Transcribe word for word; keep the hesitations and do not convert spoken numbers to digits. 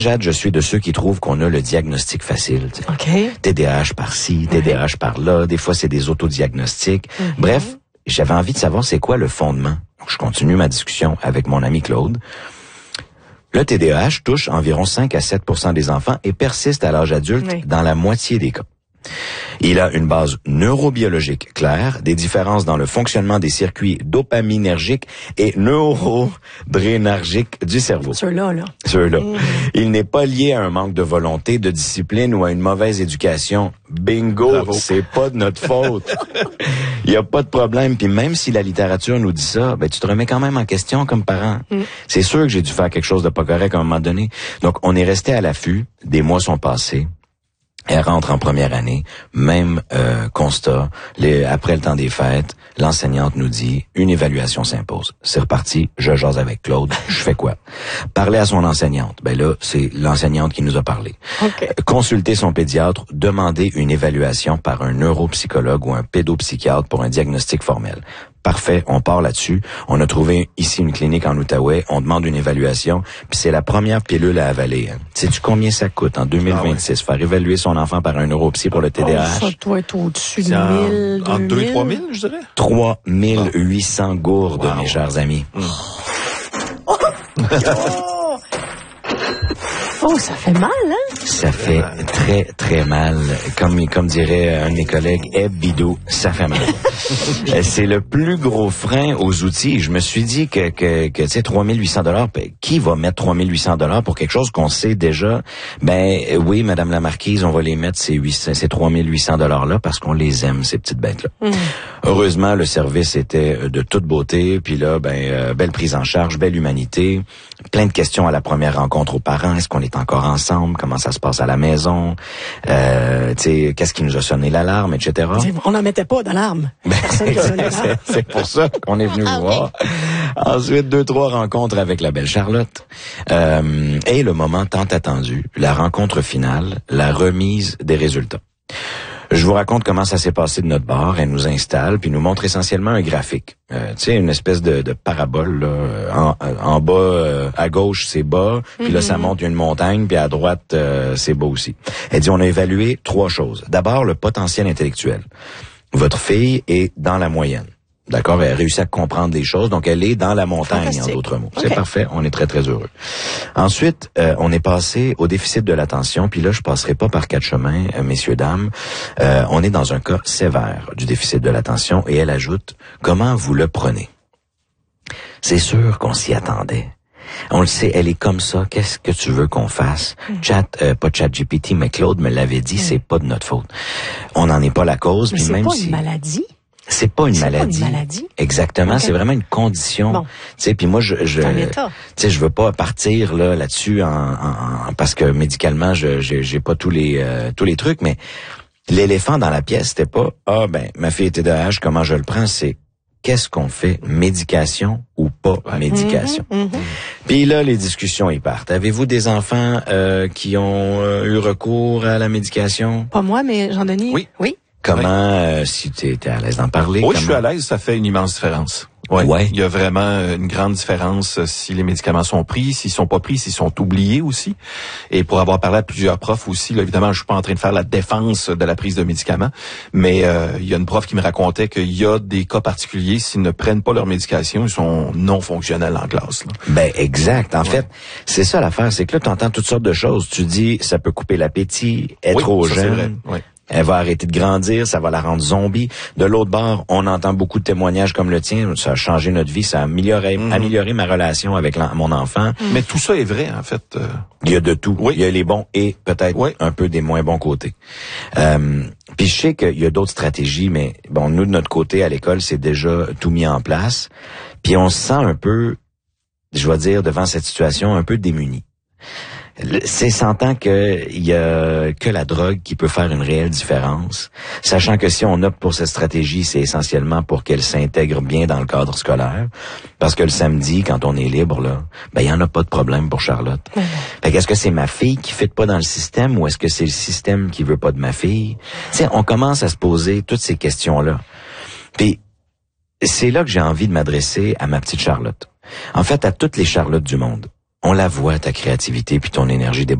Jade, je suis de ceux qui trouvent qu'on a le diagnostic facile. Tu sais. OK. T D A H par-ci, T D A H par-là. Des fois, c'est des autodiagnostics. Mm-hmm. Bref, j'avais envie de savoir c'est quoi le fondement. Donc, je continue ma discussion avec mon ami Claude. Le T D A H touche environ cinq à sept pour cent des enfants et persiste à l'âge adulte oui. dans la moitié des cas. Il a une base neurobiologique claire, des différences dans le fonctionnement des circuits dopaminergiques et neurodrénergiques du cerveau. Ceux-là, là. Ceux-là. Mmh. Il n'est pas lié à un manque de volonté, de discipline ou à une mauvaise éducation. Bingo, Bravo. C'est pas de notre faute. Il y a pas de problème. Puis même si la littérature nous dit ça, ben tu te remets quand même en question comme parent. Mmh. C'est sûr que j'ai dû faire quelque chose de pas correct à un moment donné. Donc on est resté à l'affût. Des mois sont passés. Elle rentre en première année, même euh, constat. Les, après le temps des fêtes, l'enseignante nous dit une évaluation s'impose. C'est reparti, je jase avec Claude. Je fais quoi? Parler à son enseignante. Ben là, c'est l'enseignante qui nous a parlé. Okay. Euh, consulter son pédiatre, demander une évaluation par un neuropsychologue ou un pédopsychiatre pour un diagnostic formel. Parfait, on part là-dessus. On a trouvé ici une clinique en Outaouais. On demande une évaluation, puis c'est la première pilule à avaler. Hein. Sais-tu combien ça coûte en deux mille vingt-six? Ah ouais. Faire évaluer son enfant par un neuropsy pour le T D A H? Oh, ça doit être au-dessus de mille, en deux, trois mille, je dirais. trois mille huit cents gourdes, wow. mes chers amis. Mm. Oh! Oh, ça fait mal, hein? Ça fait très, très mal. Comme, comme dirait un de mes collègues, Eb Bidou, ça fait mal. C'est le plus gros frein aux outils. Je me suis dit que, que, que tu sais, trois mille huit cents dollars, qui va mettre trois mille huit cents dollars pour quelque chose qu'on sait déjà? Ben, oui, Madame la Marquise, on va les mettre, ces, huit cents, ces trois mille huit cents dollars-là, parce qu'on les aime, ces petites bêtes-là. Mm. Heureusement, le service était de toute beauté, puis là, ben, euh, belle prise en charge, belle humanité, plein de questions à la première rencontre aux parents. Est-ce qu'on est encore ensemble? Comment ça se passe à la maison? Euh, tu sais, qu'est-ce qui nous a sonné l'alarme, et cetera. On n'en mettait pas d'alarme. Ben, c'est, c'est pour ça qu'on est venu ah, vous voir. Okay. Ensuite, deux, trois rencontres avec la belle Charlotte. Euh, et le moment tant attendu, la rencontre finale, la remise des résultats. Je vous raconte comment ça s'est passé de notre bord. Elle nous installe, puis nous montre essentiellement un graphique. Euh, tu sais, une espèce de, de parabole. Là. En, en bas, euh, à gauche, c'est bas. Puis mm-hmm. là, ça monte une montagne. Puis à droite, euh, c'est bas aussi. Elle dit, on a évalué trois choses. D'abord, le potentiel intellectuel. Votre fille est dans la moyenne. D'accord, elle a réussi à comprendre des choses, donc elle est dans la montagne, Fantastique. En d'autres mots. Okay. C'est parfait, on est très, très heureux. Ensuite, euh, on est passé au déficit de l'attention, puis là, je passerai pas par quatre chemins, euh, messieurs, dames. Euh, on est dans un cas sévère du déficit de l'attention, et elle ajoute, comment vous le prenez? C'est sûr qu'on s'y attendait. On le sait, elle est comme ça. Qu'est-ce que tu veux qu'on fasse? Mm. Chat, euh, pas ChatGPT, mais Claude me l'avait dit, mm. c'est pas de notre faute. On n'en est pas la cause. Mais puis c'est même pas si... une maladie? C'est pas une c'est maladie. Pas une maladie. Exactement, okay. C'est vraiment une condition. Bon. Tu sais, puis moi je je tu sais je veux pas partir là là-dessus en, en, en parce que médicalement je j'ai, j'ai pas tous les euh, tous les trucs, mais l'éléphant dans la pièce c'était pas ah ben ma fille est T D A H, comment je le prends, c'est qu'est-ce qu'on fait, médication ou pas ouais. médication. Mm-hmm, mm-hmm. Puis là les discussions y partent. Avez-vous des enfants euh, qui ont euh, eu recours à la médication? Pas moi, mais Jean-Denis. Oui. Oui. Comment, euh, si tu es à l'aise d'en parler? Oui, comment... je suis à l'aise, ça fait une immense différence. Ouais. ouais. Il y a vraiment une grande différence si les médicaments sont pris, s'ils sont pas pris, s'ils sont oubliés aussi. Et pour avoir parlé à plusieurs profs aussi, là, évidemment, je suis pas en train de faire la défense de la prise de médicaments, mais euh, il y a une prof qui me racontait qu'il y a des cas particuliers, s'ils ne prennent pas leur médication, ils sont non fonctionnels en classe. Là. Ben exact. En ouais. fait, c'est ça l'affaire, c'est que là, tu entends toutes sortes de choses. Tu dis, ça peut couper l'appétit, être oui, trop ça, jeune. C'est vrai. Oui. Elle va arrêter de grandir, ça va la rendre zombie. De l'autre bord, on entend beaucoup de témoignages comme le tien. Ça a changé notre vie, ça a amélioré, mmh. amélioré ma relation avec la, mon enfant. Mmh. Mais tout ça est vrai, en fait. Euh... Il y a de tout. Oui. Il y a les bons et peut-être oui. un peu des moins bons côtés. Euh, puis je sais qu'il y a d'autres stratégies, mais bon, nous, de notre côté, à l'école, c'est déjà tout mis en place. Puis on se sent un peu, je dois dire, devant cette situation, un peu démuni. C'est sentant que il y a que la drogue qui peut faire une réelle différence, sachant que si on opte pour cette stratégie, c'est essentiellement pour qu'elle s'intègre bien dans le cadre scolaire, parce que le samedi, quand on est libre, là, ben il y en a pas de problème pour Charlotte. Mmh. Fait qu'est-ce que c'est ma fille qui fit pas dans le système, ou est-ce que c'est le système qui veut pas de ma fille? Tu sais, on commence à se poser toutes ces questions-là. Puis c'est là que j'ai envie de m'adresser à ma petite Charlotte. En fait, à toutes les Charlottes du monde. On la voit, ta créativité puis ton énergie débordante.